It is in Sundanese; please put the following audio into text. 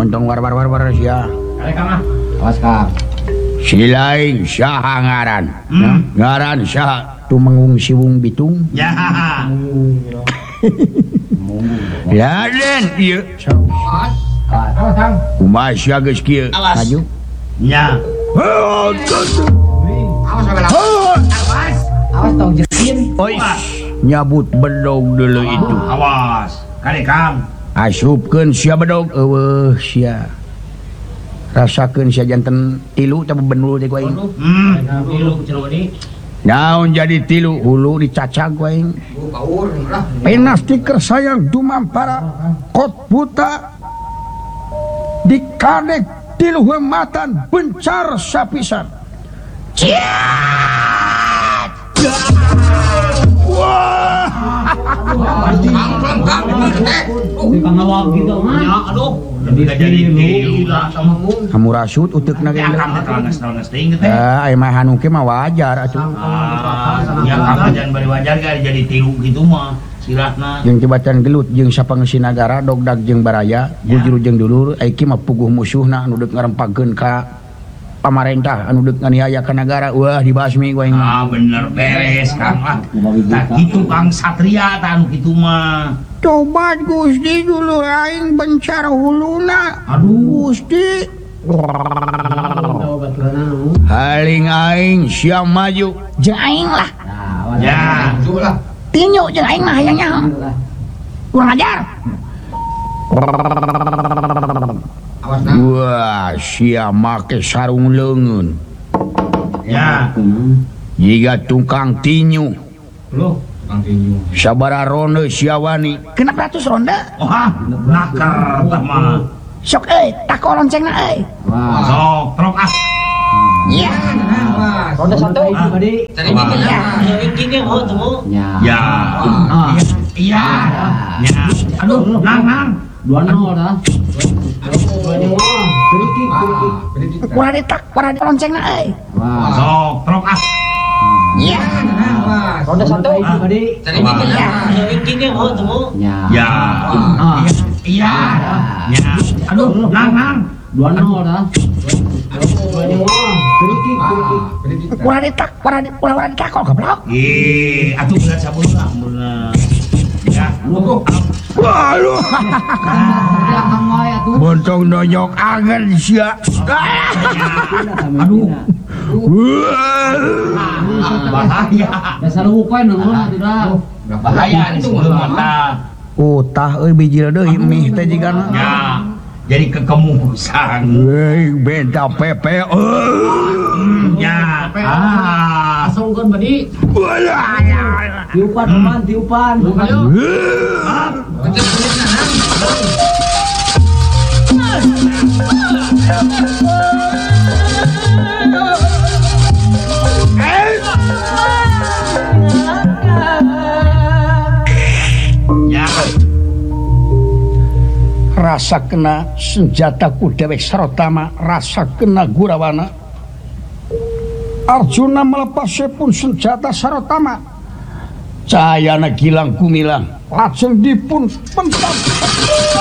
Montong war sia. Kali Kang ah. Awas Kang. Si lain saha ngaran. Ngaran saha tumengung siwung bitung. Ya. Laden ieu. Awas Kang. Kumaha sia geus kieu? Maju. Ya. Awas belah. Awas tong jekin. Oi. Nyabut bedog deuleu itu. Awas. Kali Kang. Asupkeun sia bedog eueuh sia. Rasakeun sia janten tilu teh benul teh ku aing. Tilu cenah gede. Naon jadi tilu hulu dicacag ku aing. Kaur lah. Penas tiker sayang dumampara kot buta dikadek tilu hematan bencar sapisan. Wah. Kang awak gitu mah. Ya aduh. Jadi gila sama mun. Kamu rasut uteukna ge. Terang-terang teuing teh. Aya mah hanu ke mah wajar atuh. Ya Kang jangan bari wajar ga jadi tilu gitu mah. Sirahna. Jeung tibatan gelut jeung sapangeusi nagara dogdag jeung baraya gujuru jeung dulur aiki mah puguh musuhna anu deuk ngarempagkeun ka pamarentah anu deuk nganiaya ka nagara wah dibasmi ku aing mah. Bener beres Kang ah. Tah kitu Kang Satria tah anu kitu mah. Coba Gusti dulu aing bencar huluna. Aduh Gusti. Haling aing siam maju jeung aing lah. Ya, lah. Tinyu jeung aing mah hayangnya. Kurang ajar. Wah, sia make sarung leungeun. Ya. Jiga tukang tinyu. Loh, tukang tinju. Sabara ronde sia wani. Kenapa 100 ronde? Wah, nakar tah mah. Sok tak loncengna euy. Sok, trok ah. Iya. Ronde 1 tadi. Tadi Ya. gini oh temu. Ya. Iya. Ya. Aduh, nang. 2-0 dah. Kurang loncengna euy. Sok, trok ah. Iya. Ronde 1 tadi. Tadi gini oh temu. Ya. Iya. Ya. Aduh, nang. 2-0 dah. Kurang takol goblok. Atuh berat sabeula bener. Ya, Waduh. Bontong nonyok angen sia. Aduh. Bahaya. Dasar hukum nunggu tidak. Bahaya itu mata. Tah euy bijil deui mih teh jigana. Ya. Jadi kekemusan. Benta pepe. Ya. Asongkeun badi. Tiupan teman, tiupan. Ya. Rasa kena senjataku dewek sarotama, rasa kena Gurawana. Arjuna melepasipun senjata sarotama. Cahayana gilang kumilang, lajeng dipun pentas.